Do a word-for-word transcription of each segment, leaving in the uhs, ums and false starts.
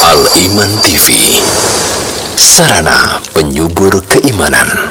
Al-Iman T V, sarana penyubur keimanan.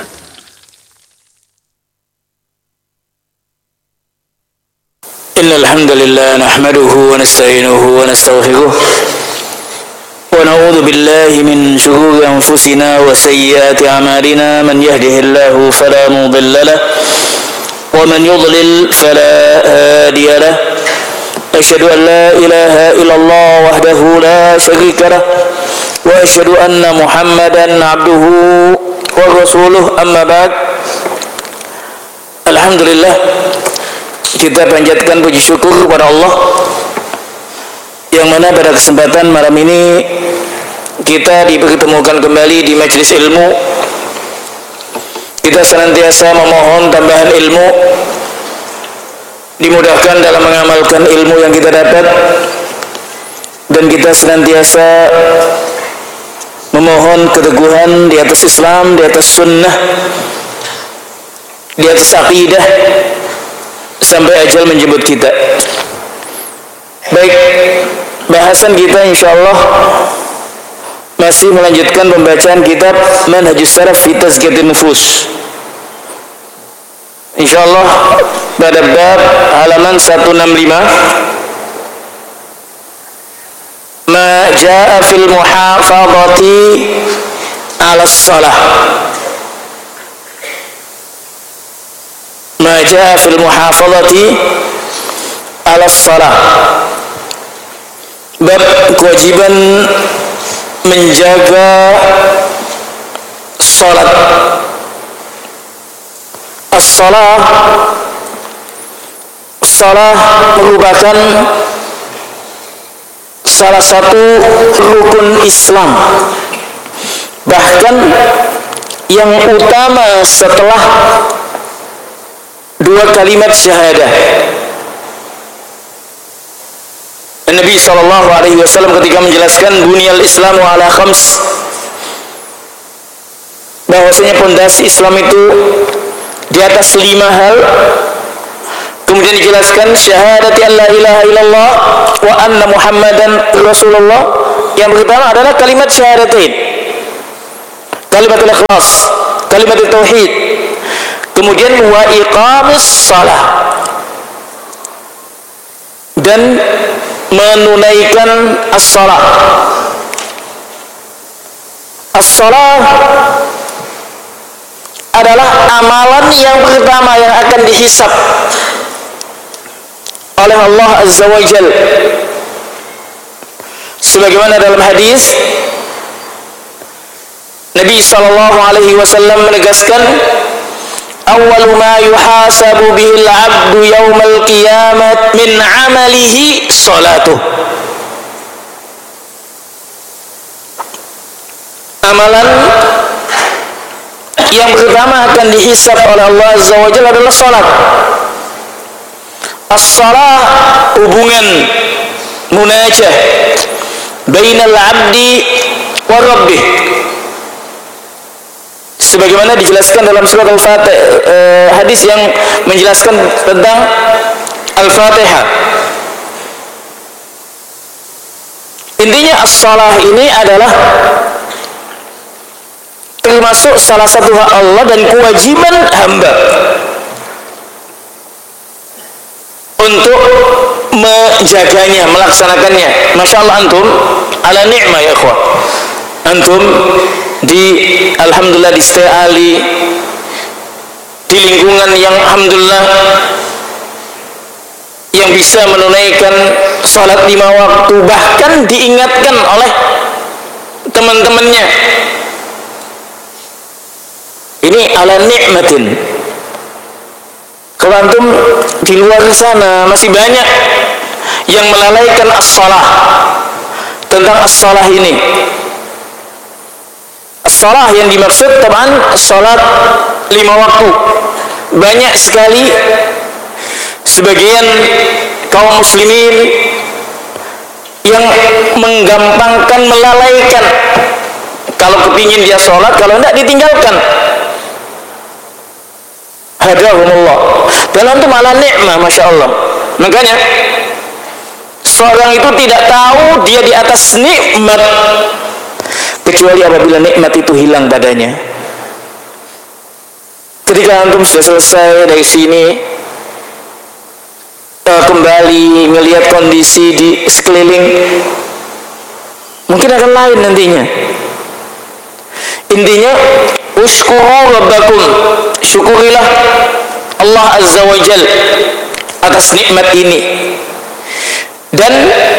Innal hamdalillah nahmaduhu wa nasta'inuhu wa nastaghfiruh wa na'udzu billahi min shururi anfusina wa sayyiati a'malina. Man yahdihillahu fala mudilla lahu wa man yudlil fala hadiya lahu. Asyhadu an la ilaha illallah wahdahu la syarika lahu wa asyhadu anna Muhammadan 'abduhu wa rasuluh, amma ba'd. Alhamdulillah, kita panjatkan puji syukur kepada Allah yang mana pada kesempatan malam ini kita dipertemukan kembali di majelis ilmu. Kita senantiasa memohon tambahan ilmu, dimudahkan dalam mengamalkan ilmu yang kita dapat, dan kita senantiasa memohon keteguhan di atas Islam, di atas sunnah, di atas aqidah sampai ajal menjemput kita. Baik, bahasan kita insyaallah masih melanjutkan pembacaan kitab Manhajus Salaf fi Tazkiyatin Nufus. Insyaallah pada bab halaman seratus enam puluh lima, ma jaa fil muhafadhati 'ala shalah. Ma jaa fil muhafadhati 'ala shalah. Bab kewajiban menjaga salat. As-salah, salah merupakan salah satu rukun Islam, bahkan yang utama setelah dua kalimat syahadah. Nabi sallallahu alaihi wasallam ketika menjelaskan bunyal Islamu ala khams, bahwasanya pondasi Islam itu di atas lima hal. Kemudian dijelaskan syahadati an la ilaha illallah wa anna Muhammadan Rasulullah. Yang pertama adalah kalimat syahadatain, kalimat ikhlas, kalimat tauhid. Kemudian wa iqamis shalah, dan menunaikan as-shalah. As-shalah adalah amalan yang pertama yang akan dihisab oleh Allah Azza wa Jal. Sebagaimana dalam hadis Nabi sallallahu alaihi wasallam menegaskan, awwalu ma yuhasabu bihil 'abdu yaumal qiyamah min 'amalihi salatuh. Amalan yang pertama akan dihisab oleh Allah Azza wa Jalla adalah salat. As-salah, hubungan munajah bainal 'abdi wa rabbih, sebagaimana dijelaskan dalam surat Al-Fatihah, eh, hadis yang menjelaskan tentang Al-Fatihah. Intinya as-salah ini adalah termasuk salah satu hak Allah dan kewajiban hamba untuk menjaganya, melaksanakannya. Masya Allah, antum ala ni'mah ya ikhwah. Antum di alhamdulillah di Setia Ali, di lingkungan yang alhamdulillah yang bisa menunaikan salat lima waktu, bahkan diingatkan oleh teman-temannya. Ini ala ni'matin. Kalau antum di luar sana masih banyak yang melalaikan as-salah, tentang as-salah ini. As-salah yang dimaksud teman salat lima waktu. Banyak sekali sebagian kaum muslimin yang menggampangkan, melalaikan. Kalau kepingin dia salat, kalau tidak ditinggalkan. Hadahumullah. Dan antum ala ni'mah, masya Allah. Makanya seorang itu tidak tahu dia di atas nikmat, kecuali apabila nikmat itu hilang padanya. Ketika antum sudah selesai dari sini, uh, kembali melihat kondisi di sekeliling, mungkin akan lain nantinya. Intinya, uskuru rabbakum, syukurilah Allah Azza wa Jal atas nikmat ini, dan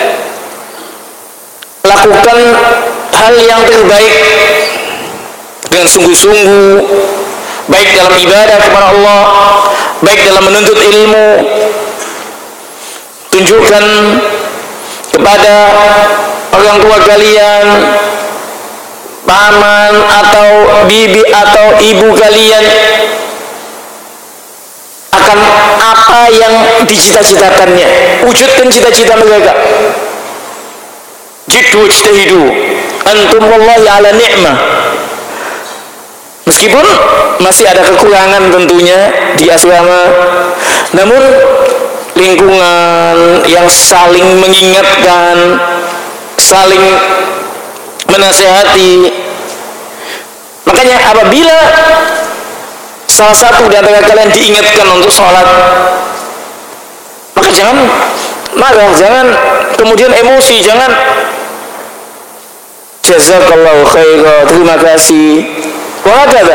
lakukan hal yang terbaik dengan sungguh-sungguh, baik dalam ibadah kepada Allah, baik dalam menuntut ilmu. Tunjukkan kepada orang tua kalian, paman atau bibi atau ibu kalian, akan apa yang dicita-citakannya. Wujudkan cita-cita mereka. Jiddu ijtahidu antum wallahi ala ni'mah. Meskipun masih ada kekurangan tentunya di asrama, namun lingkungan yang saling mengingatkan, saling menasehati. Makanya apabila salah satu di antara kalian diingatkan untuk sholat, maka jangan marah, jangan kemudian emosi, jangan jazakallahu khairan, terima kasih, wahakadha.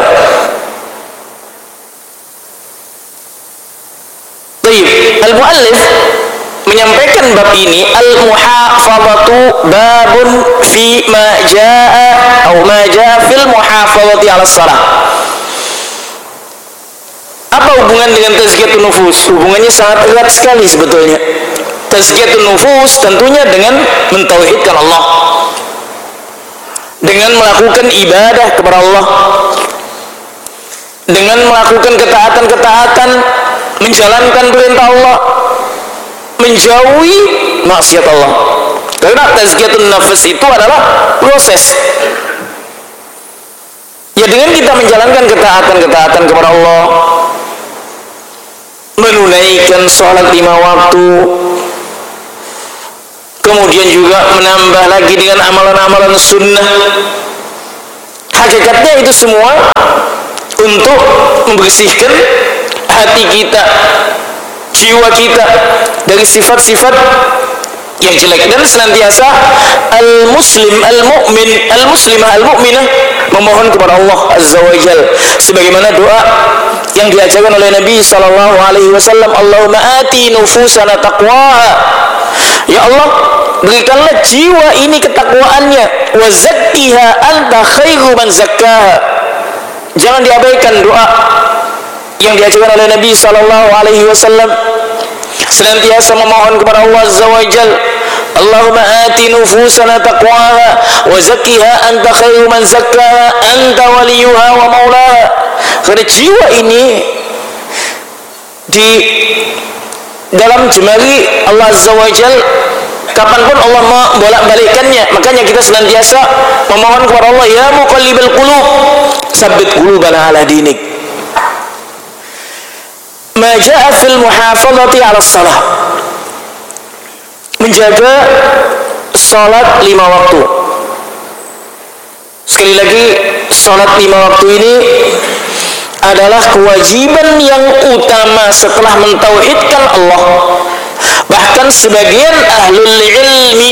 Baik, al-muallif menyampaikan bab ini, al-muhafadhatu babun fi ma jaa atau ma jaa fil muhafadhati 'ala shalah. Apa hubungan dengan tazkiyatun nufus? Hubungannya sangat erat sekali sebetulnya. Tazkiyatun nufus tentunya dengan mentauhidkan Allah, dengan melakukan ibadah kepada Allah, dengan melakukan ketaatan-ketaatan, menjalankan perintah Allah, menjauhi maksiat Allah. Karena tazkiyatun nafs itu adalah proses. Ya, dengan kita menjalankan ketaatan-ketaatan kepada Allah, menunaikan sholat lima waktu, kemudian juga menambah lagi dengan amalan-amalan sunnah, hakikatnya itu semua untuk membersihkan hati kita, jiwa kita dari sifat-sifat yang jelek, dan senantiasa al-muslim, al-mu'min, al-muslimah, al-mu'minah memohon kepada Allah Azza wa Jal, sebagaimana doa yang diajarkan oleh Nabi sallallahu alaihi wasallam, Allahumma ati nufusana taqwaha, ya Allah berikanlah jiwa ini ketakwaannya, wa zakkiha anta khairu man zakkaha. Jangan diabaikan doa yang diajarkan oleh Nabi sallallahu alaihi wasallam, senantiasa memohon kepada Allah Azza wa Jal, Allahumma ati nufusana taqwaha wa zakkiha anta khairu man zakkaha anta waliyuha wa maulaha. Karena jiwa ini di dalam jemari Allah Azza wa Jal, kapanpun Allah membolak-balikkannya. Makanya kita senantiasa memohon kepada Allah, ya muqallibal qulub tsabbit qulubana ala dinik. Ma jaa fil muhafadhati 'ala shalah, menjaga salat lima waktu. Sekali lagi, salat lima waktu ini adalah kewajiban yang utama setelah mentauhidkan Allah. Bahkan sebagian ahlul ilmi,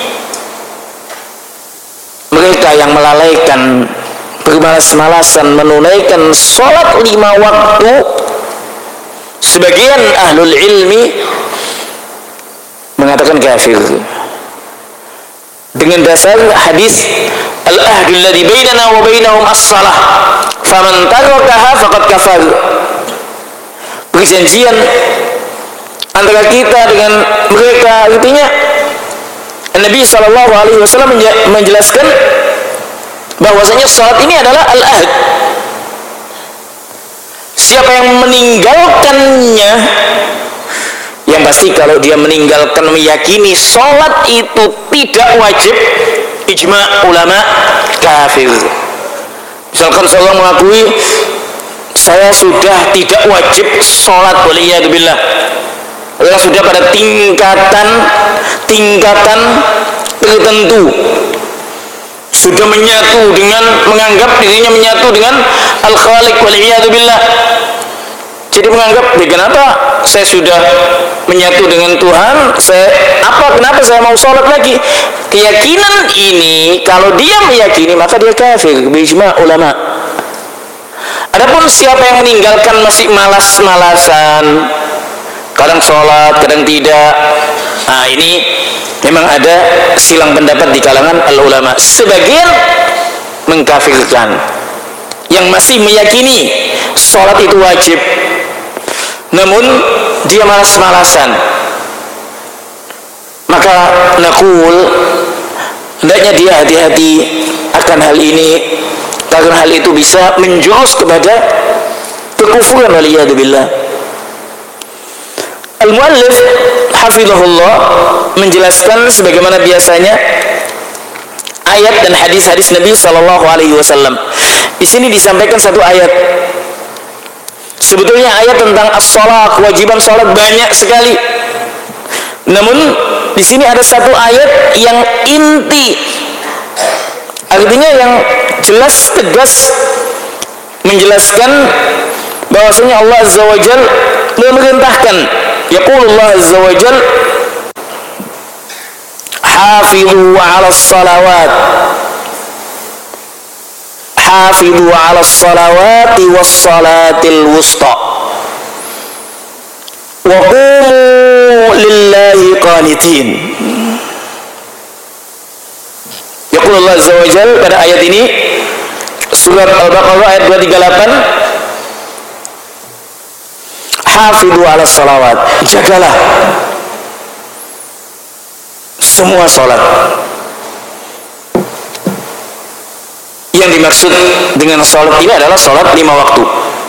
mereka yang melalaikan, bermalas-malasan menunaikan salat lima waktu, sebagian ahlul ilmi mengatakan kafir dengan dasar hadis al-ahdu alladhi bainana wa bainahum as-salah faman tarakaha faqad kafar. Perjanjian antara kita dengan mereka, artinya Nabi sallallahu alaihi wasallam menjelaskan bahwasanya salat ini adalah al-ahd. Siapa yang meninggalkannya, yang pasti kalau dia meninggalkan meyakini sholat itu tidak wajib, ijma ulama kafir. Misalkan seorang mengakui saya sudah tidak wajib sholat, waliyadzubillah, orang sudah pada tingkatan tingkatan tertentu, sudah menyatu dengan, menganggap dirinya menyatu dengan Al-Khaliq wal-iyadu billah. Jadi menganggap, ya kenapa saya sudah menyatu dengan Tuhan, saya apa kenapa saya mau sholat lagi? Keyakinan ini, kalau dia meyakini maka dia kafir bijma ulama. Adapun siapa yang meninggalkan masih malas-malasan, kadang sholat, kadang tidak, nah ini memang ada silang pendapat di kalangan al-ulama. Sebagian mengkafirkan yang masih meyakini sholat itu wajib, namun dia malas-malasan. Maka nakul, hendaknya dia hati-hati akan hal ini, karena hal itu bisa menjurus kepada kekufuran waliyadu billah. Al-muallif hafizahullah menjelaskan sebagaimana biasanya ayat dan hadis-hadis Nabi sallallahu alaihi wasallam. Di sini disampaikan satu ayat. Sebetulnya ayat tentang as-shalah, kewajiban salat banyak sekali. Namun di sini ada satu ayat yang inti, artinya yang jelas tegas menjelaskan bahwasanya Allah Azza wa Jalla memerintahkan, yaqulullah Azza wa Jalla, hafizu 'alas salawat hafizu 'alas salawati was salatil wusta wa qumu lillahi qanitin. Yaqulullah Azza wa Jalla pada ayat ini, surat Al-Baqarah ayat dua ratus tiga puluh delapan, hafizu 'alas salawat, jagalah semua salat. Yang dimaksud dengan salat ini adalah salat lima waktu.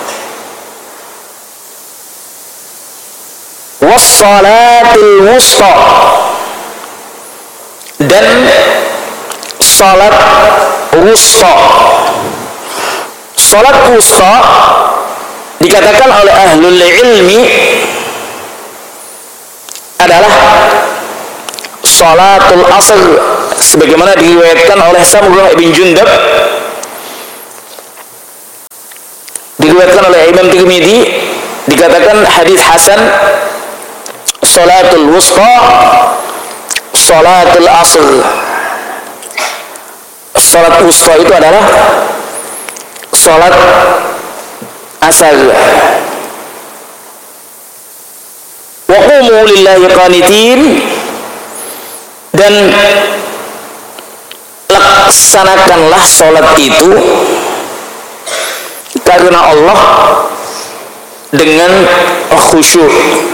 Was-salatil wusta, dan salat wusta. Salat wusta dikatakan oleh ahlul ilmi adalah salatul asr, sebagaimana diriwayatkan oleh Samurah bin Jundab, diriwayatkan oleh Imam Tirmidzi, dikatakan hadis hasan. Salatul wusta, salatul asr. Salat wusta itu adalah salat asar. Wa qumu lillahi qanitin, dan laksanakanlah salat itu karena Allah dengan khusyuk.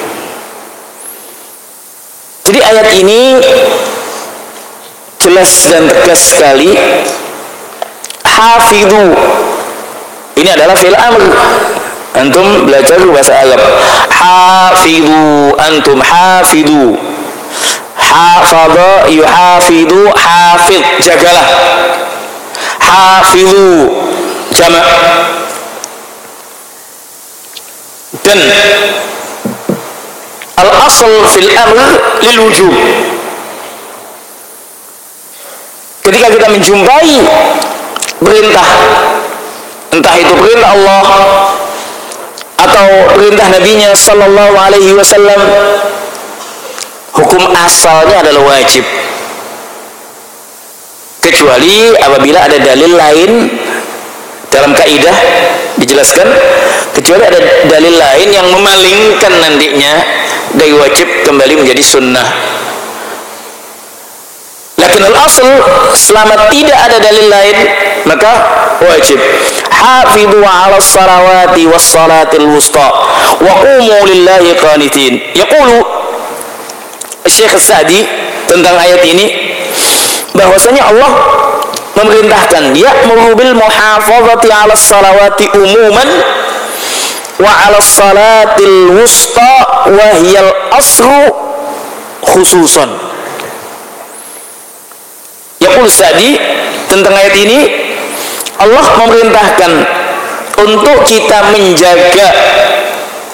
Jadi ayat ini jelas dan tegas sekali. Hafidhu, ini adalah fi'il amr. Antum belajar bahasa Arab. Hafidhu, antum hafidhu. Hafadha yuhafidhu, hafid, jagalah. Hafidhu jamak. Dan al-asl fil amr lil wujub. Ketika kita menjumpai perintah, entah itu perintah Allah atau perintah Nabi-Nya sallallahu alaihi wasallam, hukum asalnya adalah wajib, kecuali apabila ada dalil lain. Dalam kaidah dijelaskan, kecuali ada dalil lain yang memalingkan nantinya dari wajib kembali menjadi sunnah. Lakin al-asl, selama tidak ada dalil lain, maka wajib. Hafidhu 'alas salawati was salatil wusta wa qumu lillahi qanitin. Yaqulu Syekh Sa'di tentang ayat ini, bahwasanya Allah memerintahkan, ya'muru bil muhafazati 'alas salawati umuman wa 'alas salatil wusta wa hiyal asru khususan. Yaqul Sa'di tentang ayat ini, Allah memerintahkan untuk kita menjaga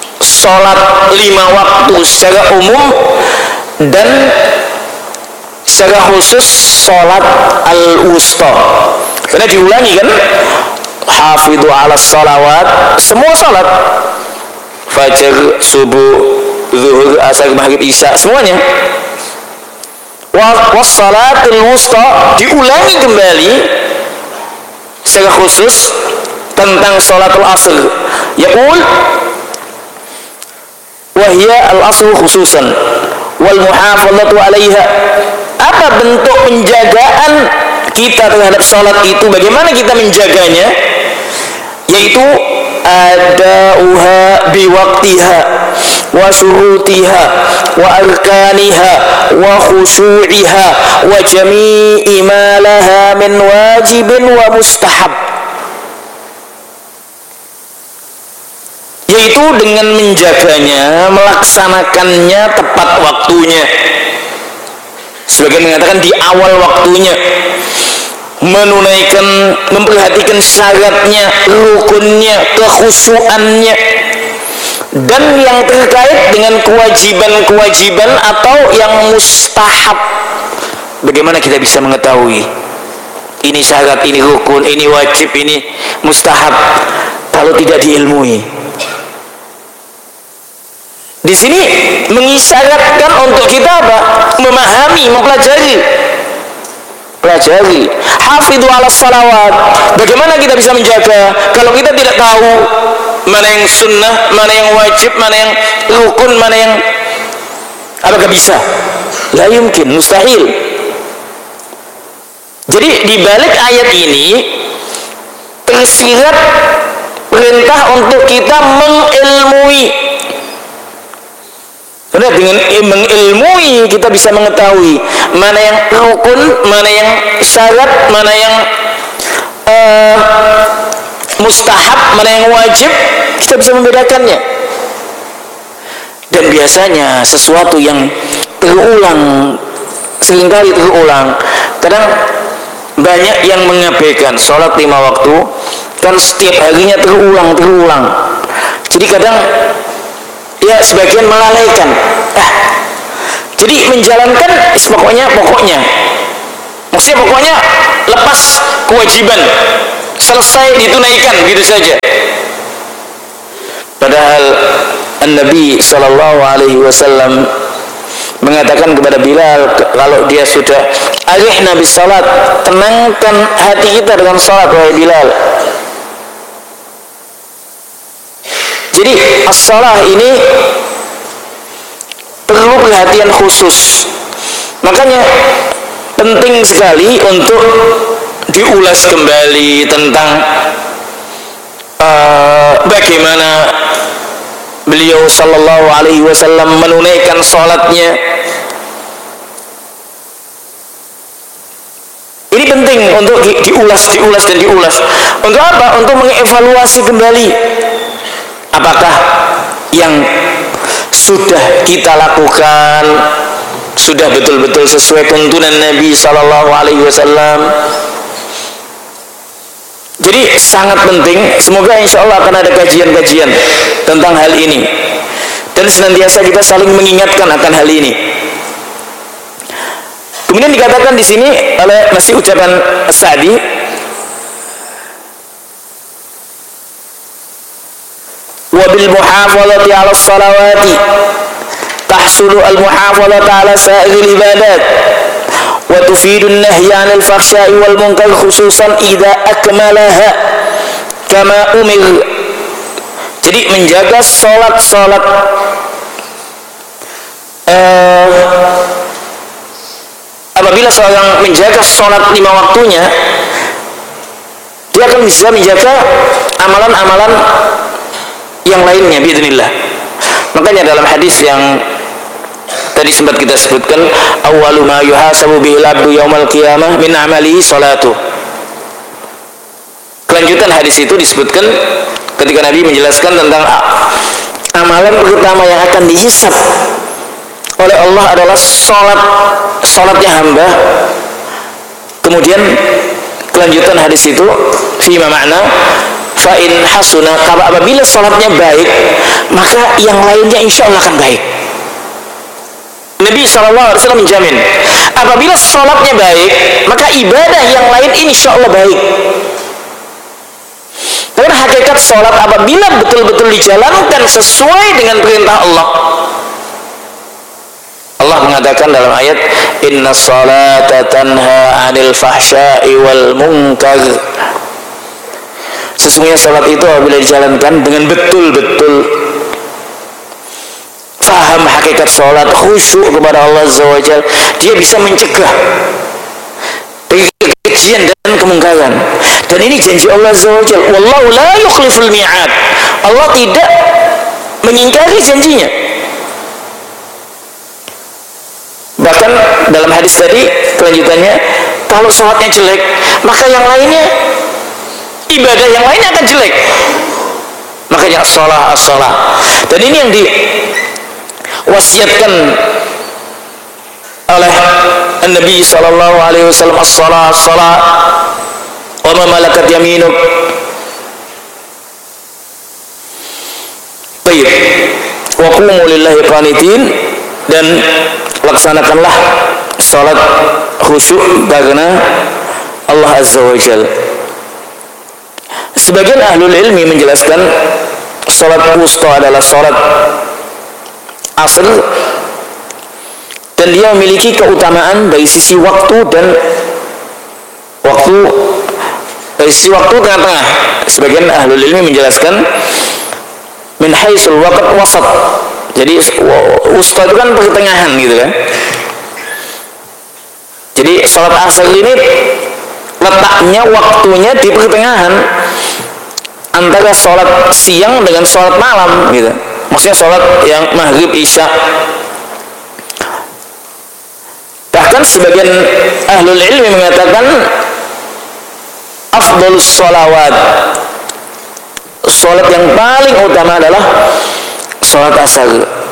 salat lima waktu secara umum, dan secara khusus sholat al-wusta. Karena diulangi kan, hafidhu ala sholawat, semua sholat, fajar, subuh, zuhur, asar, maghrib, isya, semuanya. Wassalatul wusta, diulangi kembali secara khusus tentang sholatul asr. Yaqul wahya al-asr khususan wal muhafadzatu 'alaiha. Apa bentuk penjagaan kita terhadap sholat itu, bagaimana kita menjaganya? Yaitu adauha biwaqtiha wa syurutiha wa arkaniha wa khusyu'iha wa jami'i ma laha min wajibin wa mustahab. Yaitu dengan menjaganya, melaksanakannya tepat waktunya. Sebagian mengatakan di awal waktunya, menunaikan, memperhatikan syaratnya, rukunnya, kekhusyuannya, dan yang terkait dengan kewajiban-kewajiban atau yang mustahab. Bagaimana kita bisa mengetahui ini syarat, ini rukun, ini wajib, ini mustahab kalau tidak diilmui? Di sini mengisyaratkan untuk kita apa? Memahami, mempelajari. Pelajari. Hafidhu ala salawat. Bagaimana kita bisa menjaga kalau kita tidak tahu mana yang sunnah, mana yang wajib, mana yang rukun, mana yang, apakah bisa? La yumkin, mustahil. Jadi di balik ayat ini tersirat perintah untuk kita mengilmui. Karena dengan mengilmui kita bisa mengetahui mana yang rukun, mana yang syarat, mana yang uh, mustahab, mana yang wajib. Kita bisa membedakannya. Dan biasanya sesuatu yang terulang, seringkali terulang, kadang banyak yang mengabaikan sholat lima waktu, kan setiap harinya terulang terulang. Jadi kadang ya sebagian melalaikan. Ah, jadi menjalankan pokoknya pokoknya. Maksudnya pokoknya lepas kewajiban, selesai ditunaikan gitu saja. Padahal Nabi Shallallahu Alaihi Wasallam mengatakan kepada Bilal kalau dia sudah arihna bis salat, tenangkan hati kita dengan salat wahai Bilal. Jadi as-salah ini perlu perhatian khusus. Makanya penting sekali untuk diulas kembali tentang uh, bagaimana beliau sallallahu alaihi wasallam menunaikan salatnya. Ini penting untuk di, diulas, diulas dan diulas. Untuk apa? Untuk mengevaluasi kembali apakah yang sudah kita lakukan sudah betul-betul sesuai tuntunan Nabi Sallallahu Alaihi Wasallam. Jadi sangat penting. Semoga insya Allah akan ada kajian-kajian tentang hal ini dan senantiasa kita saling mengingatkan akan hal ini. Kemudian dikatakan di sini oleh masih ucapan Sa'di, وبالمحافظة على الصلوات تحصل المحافظة على سائر العبادات وتفيد النهي عن الفحشاء والمنكر خصوصا إذا أكملها كما أمر. Jadi menjaga salat-salat uh, apabila seorang menjaga salat lima waktunya, dia akan bisa menjaga amalan-amalan yang lainnya biidznillah. Makanya dalam hadis yang tadi sempat kita sebutkan, awwalu ma yuhasabu bihil abdu yaumal qiyamah min amalihi salatu. Kelanjutan hadis itu disebutkan ketika Nabi menjelaskan tentang amalan pertama yang akan dihisab oleh Allah adalah salat, salatnya hamba. Kemudian kelanjutan hadis itu fima makna fa in hasuna, kalau apabila salatnya baik maka yang lainnya insya Allah akan baik. Nabi shallallahu alaihi wasallam menjamin apabila sholatnya baik, maka ibadah yang lain insya Allah baik. Karena hakikat sholat apabila betul-betul dijalankan sesuai dengan perintah Allah, Allah mengatakan dalam ayat inna sholata tanha 'anil fahsya'i wal munkar. Sesungguhnya sholat itu apabila dijalankan dengan betul-betul faham hakikat sholat, khusyuk kepada Allah Azza wa Jalla, dia bisa mencegah dari kekejian dan kemungkaran. Dan ini janji Allah Azza wa Jalla, wallahu la yukhliful mi'ad. Allah tidak mengingkari janjinya. Bahkan dalam hadis tadi kelanjutannya, kalau sholatnya jelek, maka yang lainnya, ibadah yang lainnya akan jelek. Makanya sholat as-sholat. Dan ini yang diwasiatkan oleh Nabi sallallahu alaihi wasallam, as-sholat as-sholat wa ma malakat yaminuk. Baik. Wa qumu lillahi qanitin, dan laksanakanlah salat khusyuk karena Allah Azza wa Jalla. Sebagian ahlul ilmi menjelaskan salat wusta adalah salat asr, dan dia memiliki keutamaan dari sisi waktu dan waktu dari sisi waktu tengah-tengah. Sebagian ahlul ilmi menjelaskan min haitsul waqt wasat. Jadi wusta itu kan pertengahan gitu kan. Jadi salat asar ini letaknya, waktunya di pertengahan antara salat siang dengan salat malam gitu. Maksudnya salat yang maghrib isya. Bahkan sebagian ahlul ilmi mengatakan afdhalus sholawat, salat yang paling utama adalah salat asar.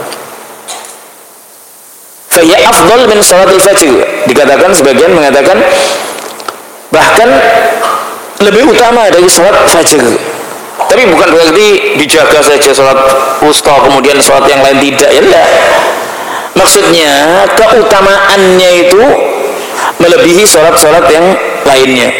Fa hiya afdal min salatil fajr. Dikatakan, sebagian mengatakan bahkan lebih utama dari salat fajar. Tapi bukan berarti dijaga saja salat wusta kemudian salat yang lain tidak, ya enggak. Maksudnya keutamaannya itu melebihi salat-salat yang lainnya.